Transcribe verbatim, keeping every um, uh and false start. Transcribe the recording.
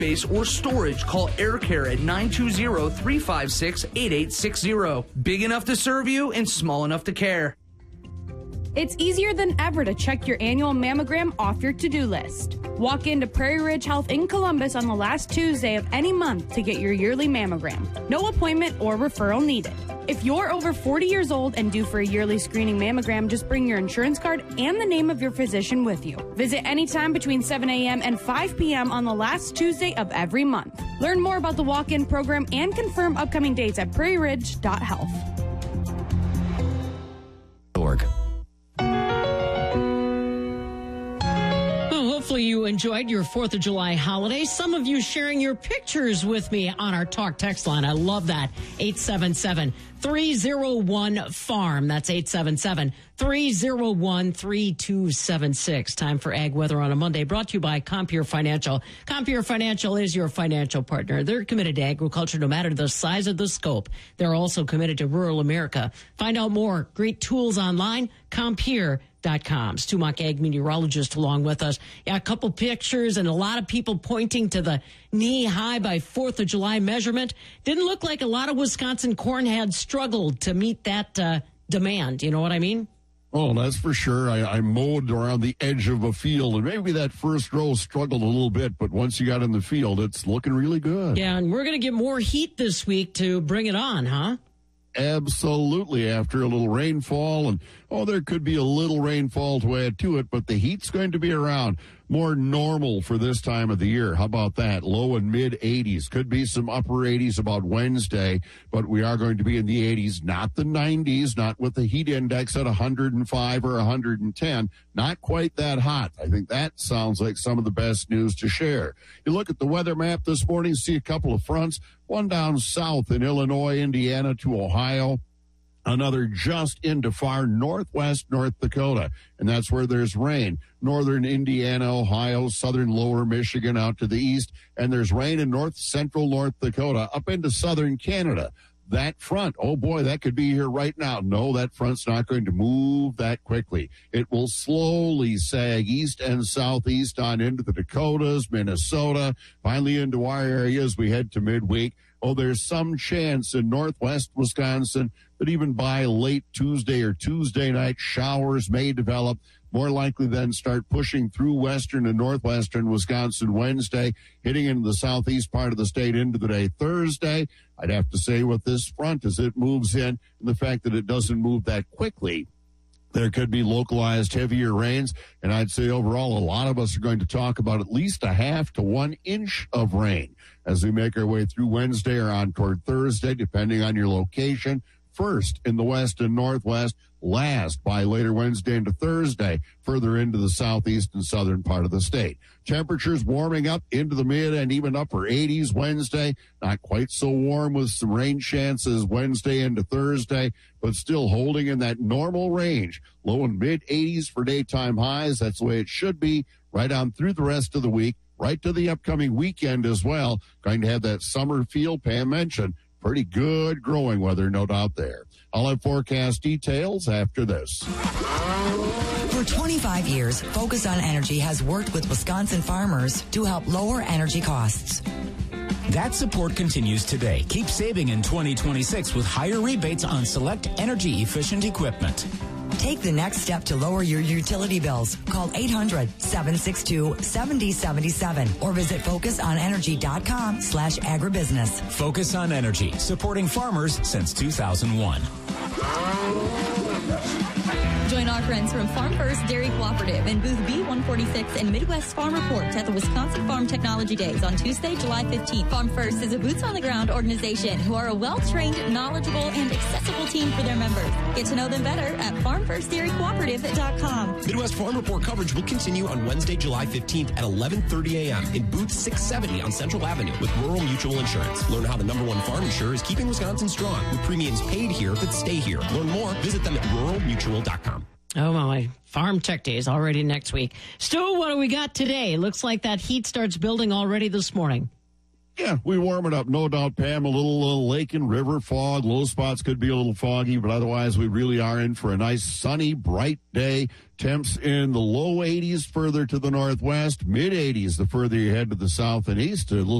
Base or storage, call Air Care at nine two zero, three five six, eight eight six zero. Big enough to serve you and small enough to care. It's easier than ever to check your annual mammogram off your to-do list. Walk into Prairie Ridge Health in Columbus on the last Tuesday of any month to get your yearly mammogram. No appointment or referral needed. If you're over forty years old and due for a yearly screening mammogram, just bring your insurance card and the name of your physician with you. Visit anytime between seven a.m. and five p.m. on the last Tuesday of every month. Learn more about the walk-in program and confirm upcoming dates at prairie ridge dot health. Org. Hopefully you enjoyed your fourth of July holiday. Some of you sharing your pictures with me on our talk text line. I love that. eight seven seven, three oh one, farm. That's eight seven seven, three oh one, three two seven six. Time for Ag Weather on a Monday, brought to you by Compeer Financial. Compeer Financial is your financial partner. They're committed to agriculture no matter the size of the scope. They're also committed to rural America. Find out more. Great tools online, Compeer dot com. Stu Mock, ag meteorologist, along with us. Yeah, a couple pictures and a lot of people pointing to the knee-high by fourth of July measurement. Didn't look like a lot of Wisconsin corn had struggled to meet that uh, demand. You know what I mean? Oh, that's for sure. I, I mowed around the edge of a field, and maybe that first row struggled a little bit, but once you got in the field, it's looking really good. Yeah, and we're going to get more heat this week to bring it on, huh? Absolutely. After a little rainfall, and oh, there could be a little rainfall to add to it, but the heat's going to be around. More normal for this time of the year. How about that? Low and mid eighties. Could be some upper eighties about Wednesday, but we are going to be in the eighties, not the nineties, not with the heat index at one hundred five or one hundred ten. Not quite that hot. I think that sounds like some of the best news to share. You look at the weather map this morning, see a couple of fronts, one down south in Illinois, Indiana to Ohio. Another just into far northwest North Dakota, and that's where there's rain. Northern Indiana, Ohio, southern lower Michigan out to the east, and there's rain in north central North Dakota up into southern Canada. That front, oh boy, that could be here right now. No, that front's not going to move that quickly. It will slowly sag east and southeast on into the Dakotas, Minnesota, finally into our area as we head to midweek. Oh, there's some chance in northwest Wisconsin that even by late Tuesday or Tuesday night, showers may develop. More likely then start pushing through western and northwestern Wisconsin Wednesday, hitting into the southeast part of the state into the day Thursday. I'd have to say with this front as it moves in, and the fact that it doesn't move that quickly, there could be localized heavier rains, and I'd say overall a lot of us are going to talk about at least a half to one inch of rain as we make our way through Wednesday or on toward Thursday, depending on your location. First in the west and northwest, last by later Wednesday into Thursday, further into the southeast and southern part of the state. Temperatures warming up into the mid and even upper eighties Wednesday. Not quite so warm with some rain chances Wednesday into Thursday, but still holding in that normal range. Low and mid eighties for daytime highs. That's the way it should be right on through the rest of the week, right to the upcoming weekend as well. Going to have that summer feel Pam mentioned. Pretty good growing weather, no doubt there. I'll have forecast details after this. For twenty-five years, Focus on Energy has worked with Wisconsin farmers to help lower energy costs. That support continues today. Keep saving in twenty twenty-six with higher rebates on select energy-efficient equipment. Take the next step to lower your utility bills. Call eight hundred, seven six two, seven oh seven seven or visit focusonenergy.com slash agribusiness. Focus on Energy, supporting farmers since two thousand one. Join our friends from Farm First Dairy Cooperative in booth B one forty-six and Midwest Farm Report at the Wisconsin Farm Technology Days on Tuesday, July fifteenth. Farm First is a boots-on-the-ground organization who are a well-trained, knowledgeable, and accessible team for their members. Get to know them better at farm first dairy cooperative dot com. Midwest Farm Report coverage will continue on Wednesday, July fifteenth at eleven thirty a.m. in booth six seventy on Central Avenue with Rural Mutual Insurance. Learn how the number one farm insurer is keeping Wisconsin strong with premiums paid here that stay here. Learn more, visit them at rural mutual dot com. Oh, my. Farm Tech Day is already next week. Stu, what do we got today? Looks like that heat starts building already this morning. Yeah, we warm it up, no doubt, Pam. A little uh, lake and river fog. Low spots could be a little foggy, but otherwise we really are in for a nice sunny, bright day. Temps in the low eighties further to the northwest, mid eighties the further you head to the south and east. A little